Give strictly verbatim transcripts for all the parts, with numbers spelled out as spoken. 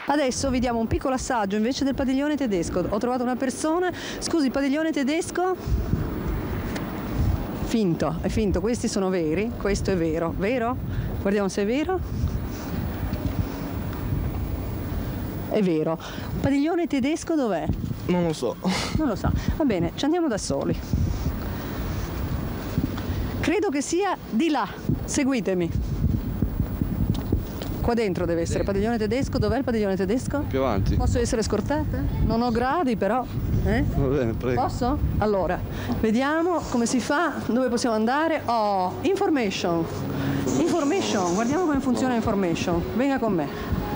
Adesso vi diamo un piccolo assaggio invece del padiglione tedesco. Ho trovato una persona. Scusi, il padiglione tedesco? Finto, è finto, questi sono veri, questo è vero, vero? Guardiamo se è vero. È vero. Il padiglione tedesco dov'è? Non lo so. Non lo sa. Va bene, ci andiamo da soli. Credo che sia di là. Seguitemi. Qua dentro deve essere padiglione tedesco. Dov'è il padiglione tedesco? Più avanti. Posso essere scortata? Non ho gradi però. Eh? Va bene, prego. Posso? Allora, vediamo come si fa, dove possiamo andare. Oh, information. Information, guardiamo come funziona information. Venga con me.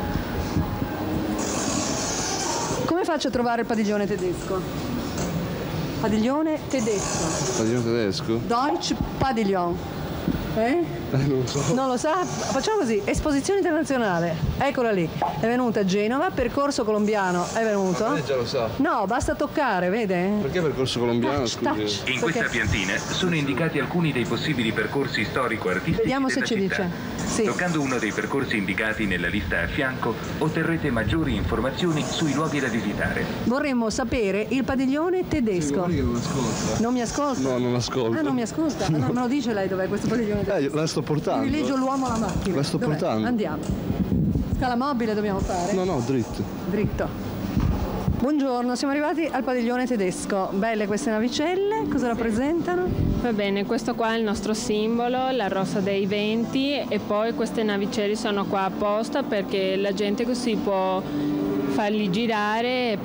Come faccio a trovare il padiglione tedesco? Padiglione tedesco. Padiglione tedesco? Deutsch Padiglion. Eh? Eh, non lo so. Non lo sa? Facciamo così, esposizione internazionale, eccola lì, è venuta a Genova, percorso colombiano, è venuto? Lei già lo sa. No, basta toccare, vede? Perché percorso colombiano, Touch, scusi? touch. In questa Perché- piantina sono indicati alcuni dei possibili percorsi storico-artistici Vediamo se della ci città. dice. Sì. Toccando uno dei percorsi indicati nella lista a fianco, otterrete maggiori informazioni sui luoghi da visitare. Vorremmo sapere il padiglione tedesco. Guardi che non ascolta. Non mi ascolta? No, non ascolta. Ah, non mi ascolta? Allora me lo dice lei dov'è questo padiglione tedesco? Eh, la sto portando. Privilegio l'uomo alla macchina. La sto Dov'è? portando. Andiamo. Scala mobile dobbiamo fare? No, no, dritto. Dritto. Buongiorno, siamo arrivati al padiglione tedesco. Belle queste navicelle, cosa rappresentano? Va bene, questo qua è il nostro simbolo, la rosa dei venti, e poi queste navicelle sono qua apposta perché la gente così può farli girare